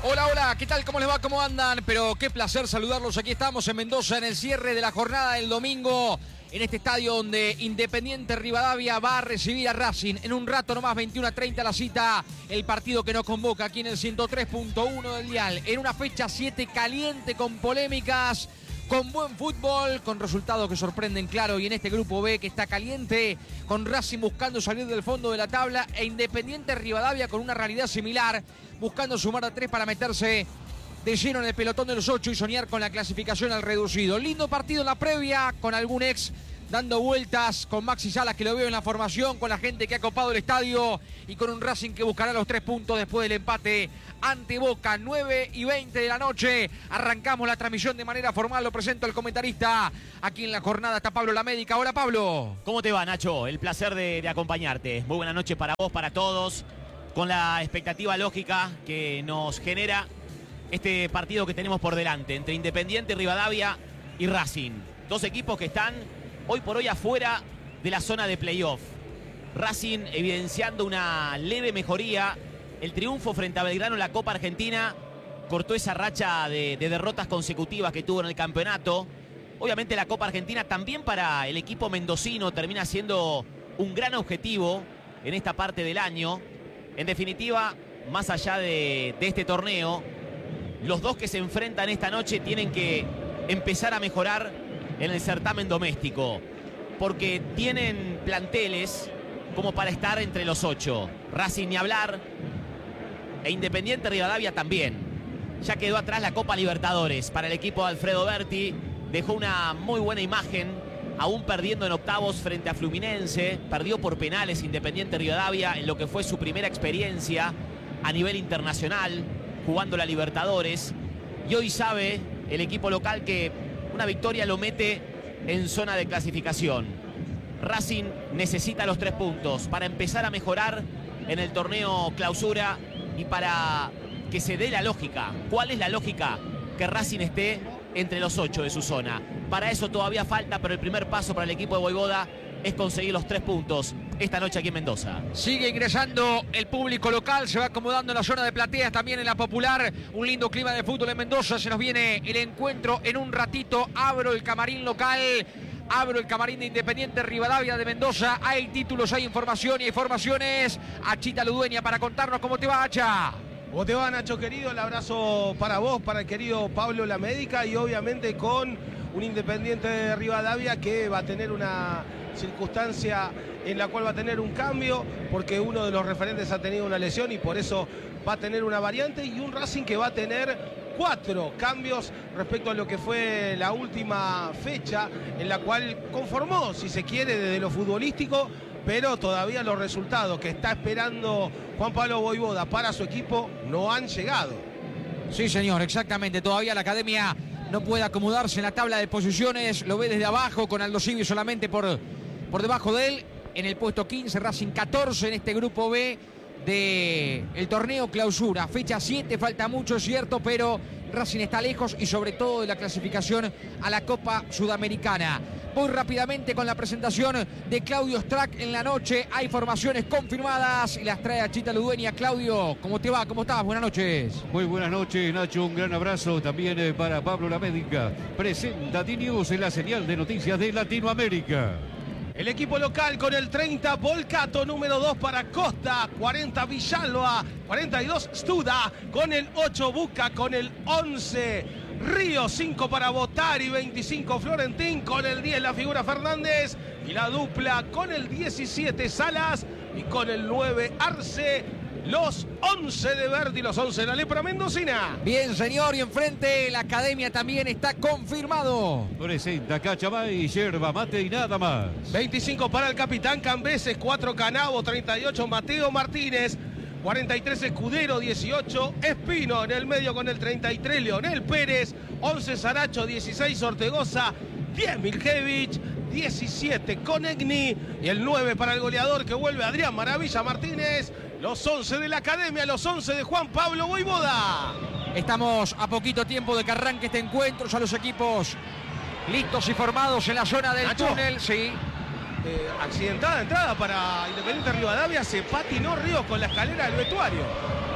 Hola, hola, ¿qué tal? ¿Cómo les va? ¿Cómo andan? Pero qué placer saludarlos. Aquí estamos en Mendoza en el cierre de la jornada del domingo. En este estadio donde Independiente Rivadavia va a recibir a Racing. En un rato nomás, 21:30 la cita. El partido que nos convoca aquí en el 103.1 del dial. En una fecha 7 caliente con polémicas, con buen fútbol, con resultados que sorprenden, claro. Y en este grupo B que está caliente, con Racing buscando salir del fondo de la tabla e Independiente Rivadavia con una realidad similar, buscando sumar a 3 para meterse de lleno en el pelotón de los 8 y soñar con la clasificación al reducido. Lindo partido en la previa, con algún ex dando vueltas, con Maxi Salas que lo veo en la formación, con la gente que ha copado el estadio y con un Racing que buscará los 3 puntos después del empate ante Boca. 9:20 de la noche, arrancamos la transmisión de manera formal. Lo presento al comentarista. Aquí en la jornada está Pablo La Médica. Hola, Pablo. ¿Cómo te va, Nacho? El placer de acompañarte. Muy buena noche para vos, para todos, con la expectativa lógica que nos genera este partido que tenemos por delante entre Independiente Rivadavia y Racing. Dos equipos que están hoy por hoy afuera de la zona de playoff. Racing evidenciando una leve mejoría. El triunfo frente a Belgrano en la Copa Argentina cortó esa racha de derrotas consecutivas que tuvo en el campeonato. Obviamente la Copa Argentina también para el equipo mendocino termina siendo un gran objetivo en esta parte del año. En definitiva, más allá de este torneo, los dos que se enfrentan esta noche tienen que empezar a mejorar en el certamen doméstico, porque tienen planteles como para estar entre los 8. Racing ni hablar, e Independiente Rivadavia también. Ya quedó atrás la Copa Libertadores para el equipo de Alfredo Berti. Dejó una muy buena imagen, aún perdiendo en octavos frente a Fluminense. Perdió por penales Independiente Rivadavia en lo que fue su primera experiencia a nivel internacional, jugando la Libertadores. Y hoy sabe el equipo local que una victoria lo mete en zona de clasificación. Racing necesita los 3 puntos para empezar a mejorar en el torneo clausura y para que se dé la lógica. ¿Cuál es la lógica? Que Racing esté entre los 8 de su zona. Para eso todavía falta, pero el primer paso para el equipo de Voivoda es conseguir los 3 puntos esta noche aquí en Mendoza. Sigue ingresando el público local, se va acomodando en la zona de plateas, también en la popular. Un lindo clima de fútbol en Mendoza. Se nos viene el encuentro en un ratito. Abro el camarín local, abro el camarín de Independiente Rivadavia de Mendoza. Hay títulos, hay información y hay formaciones. Achita Ludueña para contarnos cómo te va, Acha. ¿Cómo te va, Nacho querido? El abrazo para vos, para el querido Pablo La Médica, y obviamente con un Independiente de Rivadavia que va a tener una circunstancia en la cual va a tener un cambio, porque uno de los referentes ha tenido una lesión y por eso va a tener una variante, y un Racing que va a tener 4 cambios respecto a lo que fue la última fecha, en la cual conformó, si se quiere, desde lo futbolístico, pero todavía los resultados que está esperando Juan Pablo Voivoda para su equipo no han llegado. Sí, señor, exactamente. Todavía la academia no puede acomodarse en la tabla de posiciones. Lo ve desde abajo, con Aldo Civi solamente por debajo de él. En el puesto 15, Racing 14 en este grupo B del torneo clausura. Fecha 7, falta mucho, es cierto, pero Racing está lejos y sobre todo de la clasificación a la Copa Sudamericana. Voy rápidamente con la presentación de Claudio Strack en la noche. Hay formaciones confirmadas y las trae Achita Ludueña. Claudio, ¿cómo te va? ¿Cómo estás? Buenas noches. Muy buenas noches, Nacho. Un gran abrazo también para Pablo La Médica. Presenta D-News en la señal de noticias de Latinoamérica. El equipo local con el 30, Volcato, número 2 para Costa, 40 Villalba, 42 Studa, con el 8 Buca, con el 11 Río, 5 para Botari, 25 Florentín, con el 10 la figura Fernández, y la dupla con el 17 Salas y con el 9 Arce. Los 11 de Verdi, los 11 de la lepra mendocina. Bien, señor, y enfrente la academia también está confirmado. Presenta Cachamay, yerba mate y nada más. 25 para el capitán Cambeses, 4 Canavo, 38 Mateo Martínez, 43 Escudero, 18 Espino, en el medio con el 33 Leonel Pérez, 11 Saracho, 16 Ortegoza, 10 Miljevich, 17 Conegni y el 9 para el goleador que vuelve Adrián Maravilla Martínez. Los 11 de la academia, los 11 de Juan Pablo Voivoda. Estamos a poquito tiempo de que arranque este encuentro, ya los equipos listos y formados en la zona del Nacho. túnel. Sí. Accidentada entrada para Independiente Rivadavia, se patinó Ríos con la escalera del vestuario.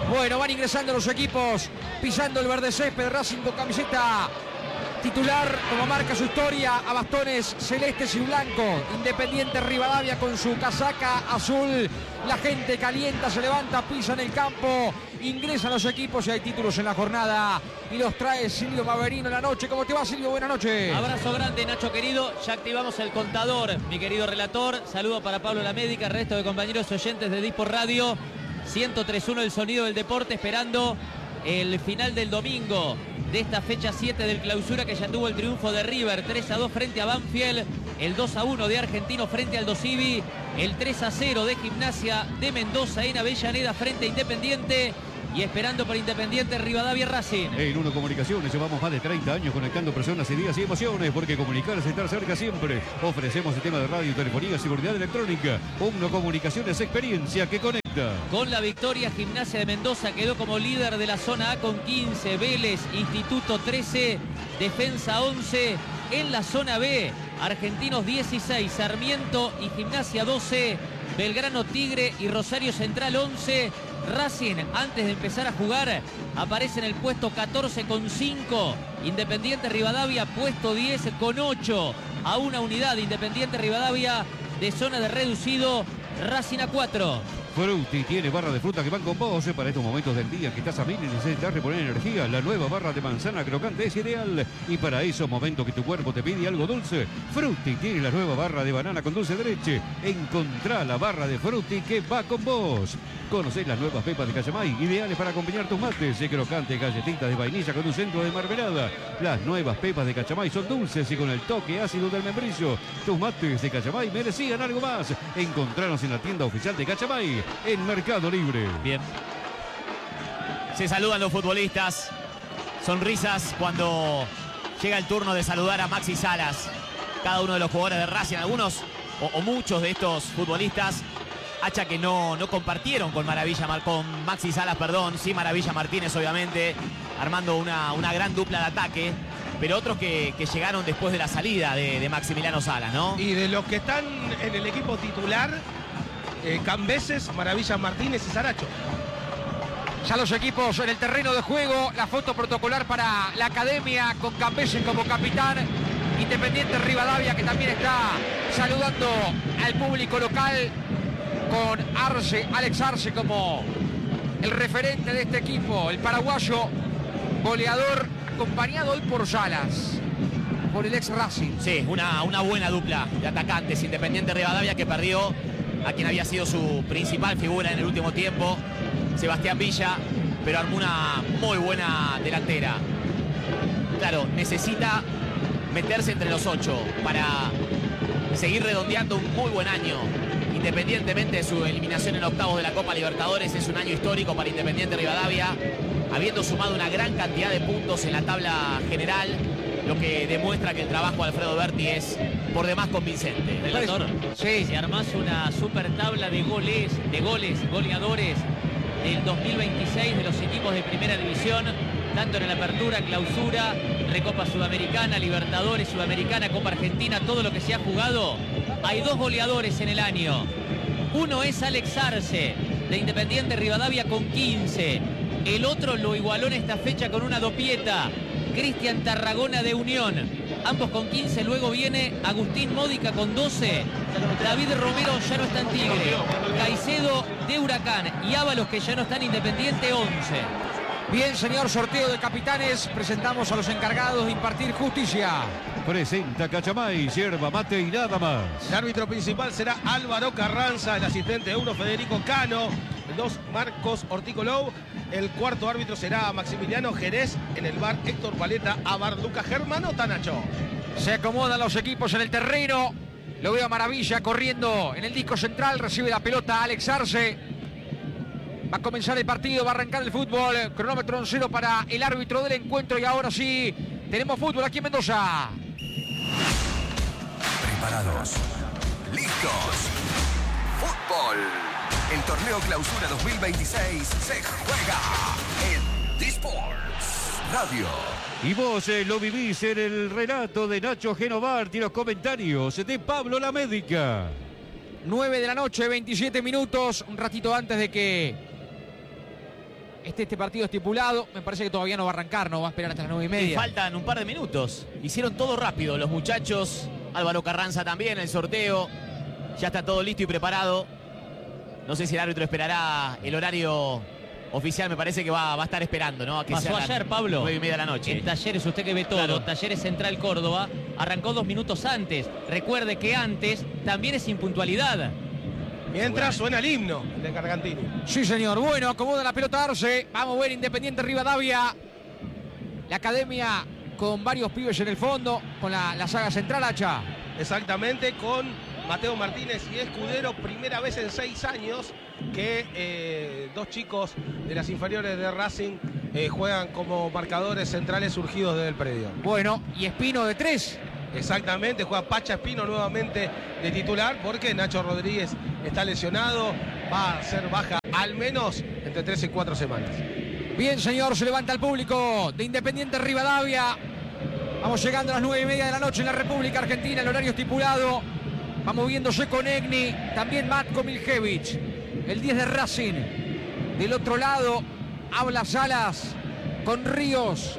Bueno, van ingresando los equipos, pisando el verde césped. Racing con camiseta titular, como marca su historia, a bastones celestes y blancos. Independiente Rivadavia con su casaca azul. La gente calienta, se levanta, pisa en el campo. Ingresan los equipos y hay títulos en la jornada. Y los trae Silvio Maverino en la noche. ¿Cómo te va, Silvio? Buenas noches. Abrazo grande, Nacho querido. Ya activamos el contador, mi querido relator. Saludo para Pablo La Médica, resto de compañeros oyentes de Dispor Radio. 103.1 el sonido del deporte, esperando el final del domingo de esta fecha 7 del clausura, que ya tuvo el triunfo de River 3-2 frente a Banfield, el 2-1 de Argentino frente al Dosivi, el 3-0 de Gimnasia de Mendoza en Avellaneda frente a Independiente. Y esperando para Independiente Rivadavia Racing. En Uno Comunicaciones llevamos más de 30 años conectando personas, ideas y emociones, porque comunicar es estar cerca siempre. Ofrecemos sistemas de radio, telefonía, seguridad electrónica. Uno Comunicaciones, experiencia que conecta. Con la victoria, Gimnasia de Mendoza quedó como líder de la zona A con 15, Vélez, Instituto 13, Defensa 11. En la zona B, Argentinos 16, Sarmiento y Gimnasia 12, Belgrano, Tigre y Rosario Central 11. Racing, antes de empezar a jugar, aparece en el puesto 14 con 5. Independiente Rivadavia, puesto 10 con 8. A una unidad, Independiente Rivadavia de zona de reducido. Racing a 4. Frutti tiene barra de fruta que van con vos para estos momentos del día que estás a mil y necesitas reponer energía. La nueva barra de manzana crocante es ideal. Y para esos momentos que tu cuerpo te pide algo dulce, Frutti tiene la nueva barra de banana con dulce de leche. Encontrá la barra de Frutti que va con vos. Conocés las nuevas pepas de Cachamay, ideales para acompañar tus mates. De crocantes galletitas de vainilla con un centro de mermelada. Las nuevas pepas de Cachamay son dulces y con el toque ácido del membrillo. Tus mates de Cachamay merecían algo más. Encontranos en la tienda oficial de Cachamay, en Mercado Libre. Bien. Se saludan los futbolistas. Sonrisas cuando llega el turno de saludar a Maxi Salas. Cada uno de los jugadores de Racing, algunos o muchos de estos futbolistas, hacha que no compartieron con Maxi Salas, sí, Maravilla Martínez, obviamente, armando una gran dupla de ataque. Pero otros que llegaron después de la salida de Maximiliano Salas, ¿no? Y de los que están en el equipo titular, Cambeses, Maravilla Martínez y Saracho. Ya los equipos en el terreno de juego. La foto protocolar para la academia con Cambeses como capitán. Independiente Rivadavia, que también está saludando al público local, con Alex Arce como el referente de este equipo, el paraguayo goleador, acompañado hoy por Salas, por el ex Racing. Sí, una buena dupla de atacantes. Independiente Rivadavia, que perdió a quien había sido su principal figura en el último tiempo, Sebastián Villa, pero armó una muy buena delantera. Claro, necesita meterse entre los 8 para seguir redondeando un muy buen año. Independientemente de su eliminación en octavos de la Copa Libertadores, es un año histórico para Independiente Rivadavia, habiendo sumado una gran cantidad de puntos en la tabla general, lo que demuestra que el trabajo de Alfredo Berti es por demás convincente. Relator, sí. Si armás una super tabla de goles, goleadores del 2026 de los equipos de primera división, tanto en la apertura, clausura, Recopa Sudamericana, Libertadores, Sudamericana, Copa Argentina, todo lo que se ha jugado, hay 2 goleadores en el año. Uno es Alex Arce, de Independiente Rivadavia, con 15. El otro lo igualó en esta fecha con una dopieta, Cristian Tarragona de Unión, ambos con 15. Luego viene Agustín Módica con 12. David Romero ya no está en Tigre. Caicedo de Huracán y Ábalos, que ya no está en Independiente, 11. Bien, señor, sorteo de capitanes. Presentamos a los encargados de impartir justicia. Presenta Cachamay, yerba mate y nada más. El árbitro principal será Álvaro Carranza, el asistente 1 Federico Cano, el 2 Marcos Orticolou, el cuarto árbitro será Maximiliano Jerez, en el bar Héctor Paleta, Abar Luca Germano Tanacho. Se acomodan los equipos en el terreno. Lo veo a Maravilla corriendo en el disco central. Recibe la pelota Alex Arce. Va a comenzar el partido, va a arrancar el fútbol. Cronómetro en 0 para el árbitro del encuentro. Y ahora sí, tenemos fútbol aquí en Mendoza. Preparados. Listos. Fútbol. El torneo Clausura 2026 se juega en Disports Radio. Y vos lo vivís en el relato de Nacho Genovar y los comentarios de Pablo La Médica. 9 de la noche, 27 minutos. Un ratito antes de que esté este partido estipulado. Me parece que todavía no va a arrancar, no va a esperar hasta las 9:30. Y faltan un par de minutos. Hicieron todo rápido los muchachos. Álvaro Carranza también, el sorteo. Ya está todo listo y preparado. No sé si el árbitro esperará el horario oficial. Me parece que va a estar esperando, ¿no? A que pasó ayer, Pablo. 9:30 de la noche. En Talleres, usted que ve todo. Claro. Talleres Central Córdoba arrancó 2 minutos antes. Recuerde que antes también es impuntualidad. Mientras suena el himno de Gargantini. Sí, señor. Bueno, acomoda la pelota Arce. Vamos a ver Independiente Rivadavia. La academia con varios pibes en el fondo. Con la saga central, Hacha. Exactamente, con Mateo Martínez y Escudero. Primera vez en 6 años que 2 chicos de las inferiores de Racing juegan como marcadores centrales surgidos del predio. Bueno, y Espino de 3. Exactamente, juega Pacha Espino nuevamente de titular porque Nacho Rodríguez está lesionado, va a ser baja al menos entre 3 y 4 semanas. Bien, señor, se levanta el público de Independiente Rivadavia. Vamos llegando a las 9:30 de la noche en la República Argentina, el horario estipulado. Va moviéndose con Egni, también Matko Miljevic, el 10 de Racing. Del otro lado, habla Salas con Ríos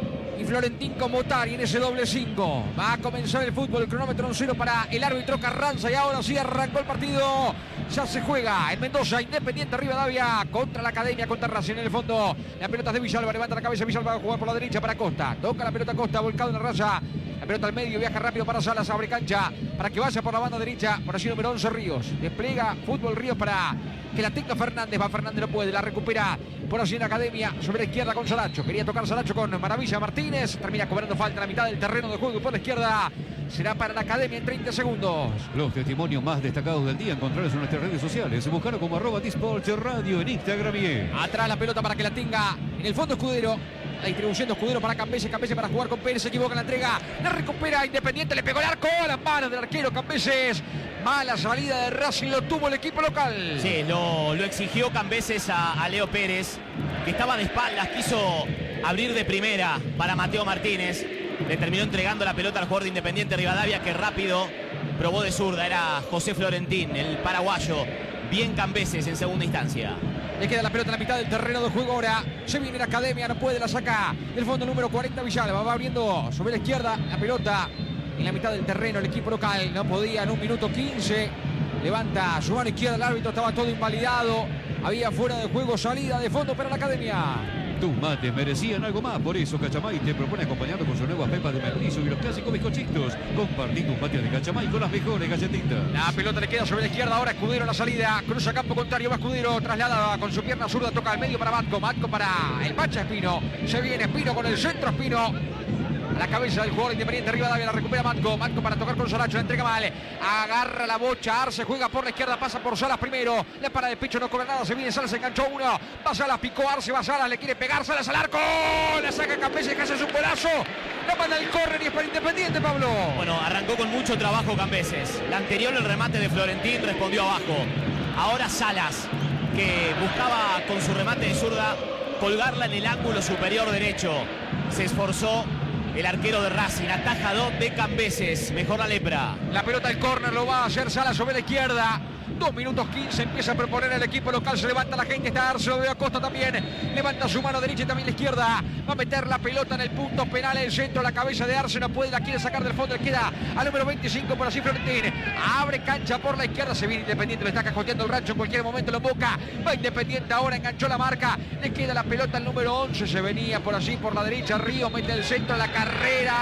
y Florentín con Motari en ese doble 5. Va a comenzar el fútbol, el cronómetro en 0 para el árbitro Carranza y ahora sí arrancó el partido. Ya se juega en Mendoza, Independiente Rivadavia contra la Academia, contra Racing en el fondo. La pelota es de Villalba, levanta la cabeza, Villalba va a jugar por la derecha para Costa. Toca la pelota Costa, volcado en la raya. La pelota al medio, viaja rápido para Salas, abre cancha para que vaya por la banda derecha. Por allí número 11 Ríos. Despliega fútbol Ríos para que la tenga Fernández. Va Fernández, no puede, la recupera por allí en la Academia. Sobre la izquierda con Saracho. Quería tocar Saracho con Maravilla Martínez. Termina cobrando falta en la mitad del terreno de juego por la izquierda. Será para la Academia en 30 segundos. Los testimonios más destacados del día encontrarlos en nuestras redes sociales. Buscaron como @Disports Radio en Instagram y atrás la pelota para que la tenga en el fondo Escudero. La distribución de Escudero para Cambeses. Cambeses para jugar con Pérez. Se equivoca en la entrega. La recupera Independiente. Le pegó el arco a las manos del arquero Cambeses. Mala salida de Racing. Lo tuvo el equipo local. Sí, lo exigió Cambeses a Leo Pérez, que estaba de espaldas. Quiso abrir de primera para Mateo Martínez. Le terminó entregando la pelota al jugador de Independiente Rivadavia, que rápido probó de zurda. Era José Florentín, el paraguayo. Bien Cambeses en segunda instancia. Le queda la pelota en la mitad del terreno de juego ahora. Se viene la Academia, no puede, la saca del fondo número 40 Villalba. Va abriendo sobre la izquierda la pelota en la mitad del terreno. El equipo local no podía en 1 minuto 15. Levanta su mano izquierda el árbitro, estaba todo invalidado. Había fuera de juego, salida de fondo para la Academia. tus mates merecían algo más. Por eso Cachamay te propone acompañado con sus nuevas pepas de membrillo y los clásicos bizcochitos. Compartí tus mates de Cachamay con las mejores galletitas. La pelota le queda sobre la izquierda, ahora Escudero en la salida. Cruza campo contrario, va Escudero, traslada con su pierna zurda, toca al medio para Matko. Matko para el Pacha Espino. Se viene Espino con el centro, Espino. A la cabeza del jugador Independiente Rivadavia, la recupera Matko. Matko para tocar con Saracho, la entrega mal. Agarra la bocha, Arce juega por la izquierda, pasa por Salas primero. La para de pecho, no cobra nada, se viene Salas, se enganchó uno. Va Salas, picó Arce, va Salas, le quiere pegar Salas al arco. La saca Cambeses, que hace su golazo. La manda el córner y es para Independiente, Pablo. Bueno, arrancó con mucho trabajo Cambeses. La anterior, el remate de Florentín, respondió abajo. Ahora Salas, que buscaba con su remate de zurda colgarla en el ángulo superior derecho. Se esforzó el arquero de Racing, atajador de Cambeses. Mejor la lepra. La pelota del córner lo va a hacer Salas sobre la izquierda. 2 minutos 15, empieza a proponer el equipo local, se levanta la gente, está Arce, lo veo Acosta también, levanta su mano derecha y también la izquierda, va a meter la pelota en el punto penal, el centro, la cabeza de Arce, no puede, la quiere sacar del fondo, le queda al número 25 por así Florentín, abre cancha por la izquierda, se viene Independiente, le está cajoteando el rancho, en cualquier momento lo emboca, va Independiente ahora, enganchó la marca, le queda la pelota al número 11, se venía por así, por la derecha, Río, mete el centro, la carrera,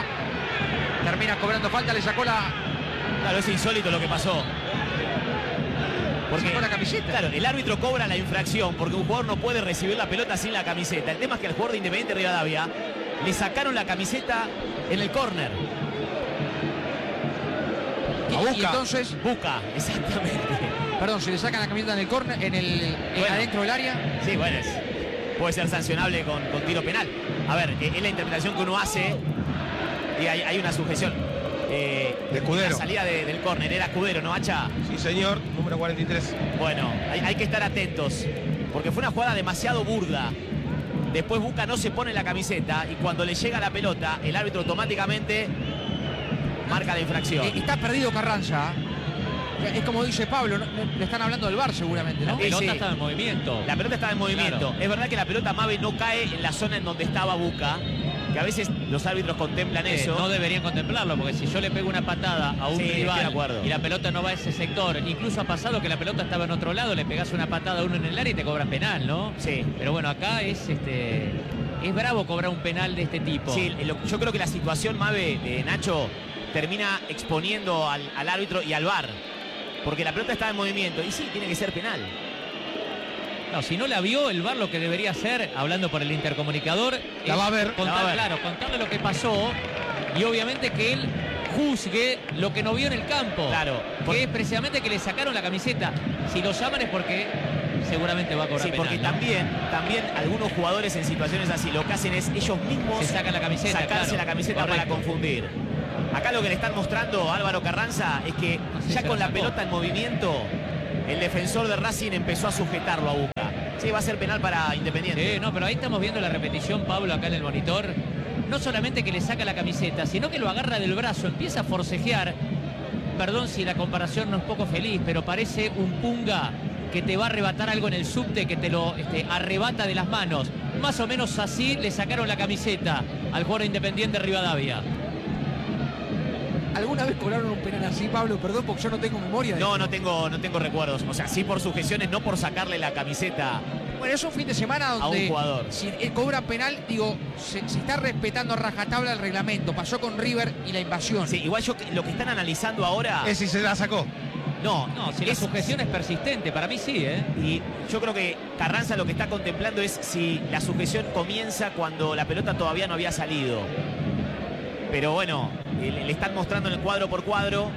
termina cobrando falta, le sacó la... Claro, es insólito lo que pasó. Porque, la camiseta. Claro, el árbitro cobra la infracción porque un jugador no puede recibir la pelota sin la camiseta. El tema es que al jugador de Independiente Rivadavia le sacaron la camiseta en el córner. Y entonces... Buca, exactamente. Perdón, se le sacan la camiseta en el córner, bueno, adentro del área. Sí, bueno, puede ser sancionable con tiro penal. A ver, es la interpretación que uno hace y hay una sujeción. De Escudero. La salida del córner era Escudero, ¿no, Hacha? Sí, señor, número 43. Bueno, hay que estar atentos, porque fue una jugada demasiado burda. Después Buca no se pone la camiseta y cuando le llega la pelota, el árbitro automáticamente marca la infracción. Está perdido Carranza. Es como dice Pablo, le están hablando del VAR seguramente, ¿no? La pelota Sí. estaba en movimiento. La pelota estaba en movimiento. Claro. Es verdad que la pelota Mabe no cae en la zona en donde estaba Buca, que a veces los árbitros contemplan eso. No deberían contemplarlo, porque si yo le pego una patada a un Sí, estoy de rival acuerdo. y la pelota no va a ese sector, incluso ha pasado que la pelota estaba en otro lado, le pegás una patada a uno en el área y te cobran penal, ¿no? Sí. Pero bueno, acá es bravo cobrar un penal de este tipo. Sí, yo creo que la situación, Mabe, de Nacho, termina exponiendo al árbitro y al VAR. Porque la pelota estaba en movimiento. Y sí, tiene que ser penal. No, si no la vio, el VAR lo que debería hacer, hablando por el intercomunicador, La es va a ver. La va a ver. Claro, contarle lo que pasó y obviamente que él juzgue lo que no vio en el campo. Claro. Que es precisamente que le sacaron la camiseta. Si lo llaman es porque seguramente va a cobrar Sí, penal, porque ¿no? también algunos jugadores en situaciones así lo que hacen es ellos mismos Se sacan la camiseta, sacarse claro. la camiseta para Correcto. confundir. Acá lo que le están mostrando a Álvaro Carranza es que No sé, ya se con la la sacó. pelota en movimiento, el defensor de Racing empezó a sujetarlo a Buca. Sí, va a ser penal para Independiente. Sí, no, pero ahí estamos viendo la repetición, Pablo, acá en el monitor. No solamente que le saca la camiseta, sino que lo agarra del brazo, empieza a forcejear. Perdón si la comparación no es poco feliz, pero parece un punga que te va a arrebatar algo en el subte, que te lo arrebata de las manos. Más o menos así le sacaron la camiseta al jugador Independiente Rivadavia. ¿Alguna vez cobraron un penal así, Pablo? Perdón, porque yo no tengo memoria de No, eso. no tengo recuerdos. O sea, sí por sujeciones, no por sacarle la camiseta. Bueno, es un fin de semana A donde un jugador. si cobra penal, digo, se está respetando a rajatabla el reglamento. Pasó con River y la invasión. Sí, igual lo que están analizando ahora. Es si se la sacó. No, No, si la sujeción es persistente, para mí sí, ¿eh? Y yo creo que Carranza lo que está contemplando es si la sujeción comienza cuando la pelota todavía no había salido. Pero bueno, le están mostrando en el cuadro por cuadro.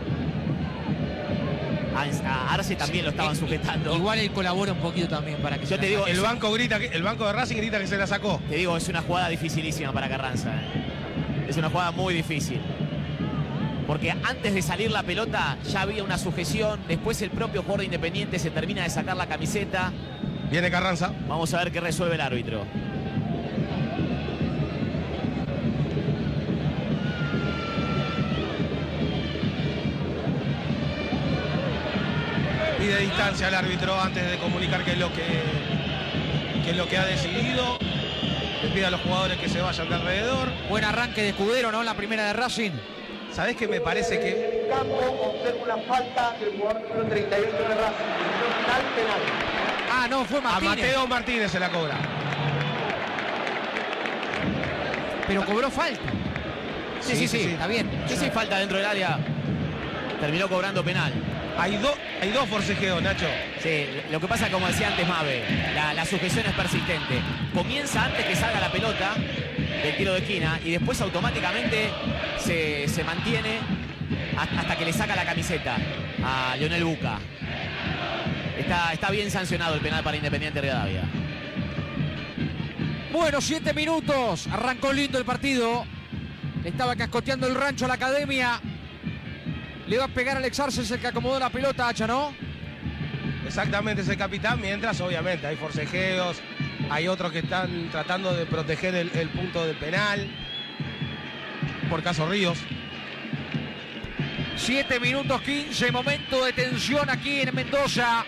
A Arce también lo estaban sujetando. Igual él colabora un poquito también para que Yo se te la digo, saque. El banco de Racing grita que se la sacó. Te digo, es una jugada dificilísima para Carranza. Es una jugada muy difícil. Porque antes de salir la pelota ya había una sujeción. Después el propio jugador de Independiente se termina de sacar la camiseta. Viene Carranza. Vamos a ver qué resuelve el árbitro. Pide distancia al árbitro antes de comunicar qué es lo que ha decidido. Le pide a los jugadores que se vayan de alrededor. Buen arranque de Escudero, ¿no? En la primera de Racing. ¿Sabés qué me parece que Campo observa una falta del jugador número 38 de Racing. Final penal. Ah, no, fue a Martínez. Mateo Martínez se la cobra? Pero cobró falta. Sí. Está bien. Sí, falta dentro del área. Terminó cobrando penal. Hay dos forcejeos, Nacho. Sí, lo que pasa, como decía antes Mabe, la sujeción es persistente. Comienza antes que salga la pelota del tiro de esquina y después automáticamente se mantiene hasta que le saca la camiseta a Lionel Buca. Está bien sancionado el penal para Independiente Rivadavia. Bueno, 7 minutos. Arrancó lindo el partido. Le estaba cascoteando el rancho a la academia. Le va a pegar a Alex Arce, es el que acomodó la pelota, Hacha, ¿no? Exactamente, es el capitán, mientras obviamente hay forcejeos, hay otros que están tratando de proteger el punto del penal. Por caso Ríos. 7 minutos 15, momento de tensión aquí en Mendoza.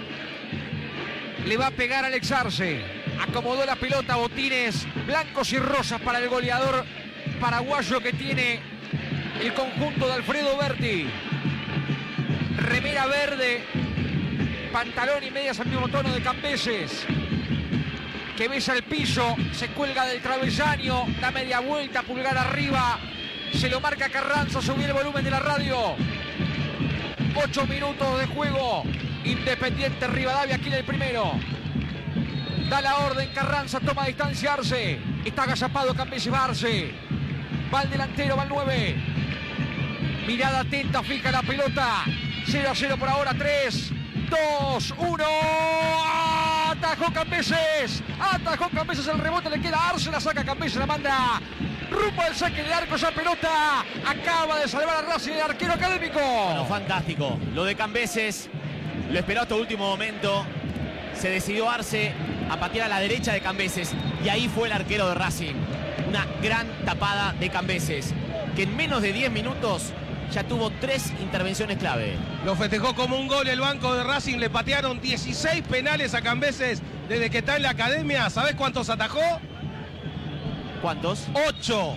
Le va a pegar a Alex Arce. Acomodó la pelota, botines blancos y rosas para el goleador paraguayo que tiene el conjunto de Alfredo Berti. Remera verde, pantalón y medias al mismo tono de Cambeses, que besa el piso, se cuelga del travesaño, da media vuelta, pulgar arriba, se lo marca Carranza, subió el volumen de la radio. 8 minutos de juego, Independiente Rivadavia aquí en el primero. Da la orden Carranza, toma distancia Arce, está agazapado Cambeses, va Arce, va el delantero, va el 9. Mirada atenta, fija la pelota. 0-0 por ahora, 3, 2, 1. Atajó Cambeses. Atajó Cambeses, el rebote le queda a Arce, la saca Cambeses, la manda rumbo al saque de arco. Esa pelota acaba de salvar a Racing, el arquero académico. Bueno, fantástico. Lo de Cambeses lo esperó hasta el último momento. Se decidió Arce a patear a la derecha de Cambeses y ahí fue el arquero de Racing. Una gran tapada de Cambeses, que en menos de 10 minutos ya tuvo 3 intervenciones clave. Lo festejó como un gol el banco de Racing. Le patearon 16 penales a Cambeses desde que está en la academia. ¿Sabés cuántos atajó? ¿Cuántos? 8.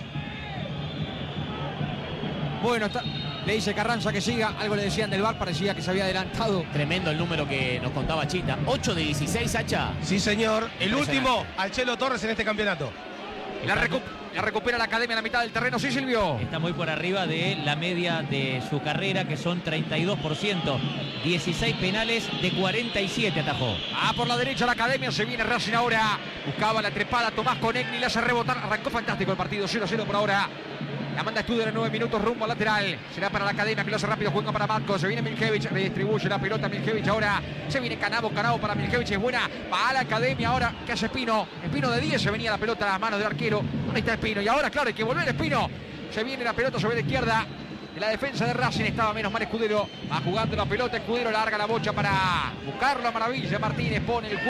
Bueno, le dice Carranza que siga. Algo le decían del VAR, parecía que se había adelantado. Tremendo el número que nos contaba Chita. 8 de 16, Sacha. Sí, señor. El último al Chelo Torres en este campeonato. La recupera la academia a la mitad del terreno, sí, Silvio. Está muy por arriba de la media de su carrera, que son 32%. 16 penales de 47 atajó. Por la derecha la academia, se viene Racing ahora. Buscaba la trepada Tomás Conegni, le hace rebotar. Arrancó fantástico el partido, 0-0 por ahora. La manda Studer en 9 minutos rumbo al lateral. Será para la academia que lo hace rápido. Juega para Marco. Se viene Miljevich. Redistribuye la pelota Miljevich ahora. Se viene Canavo para Miljevich. Es buena. Va a la academia ahora. ¿Qué hace Espino? Espino de 10. Se venía la pelota a las manos del arquero. Ahí está Espino. Y ahora, claro, hay que volver Espino. Se viene la pelota sobre la izquierda. De la defensa de Racing estaba menos mal Escudero. Va jugando la pelota. Escudero larga la bocha para buscarlo a maravilla. Martínez pone el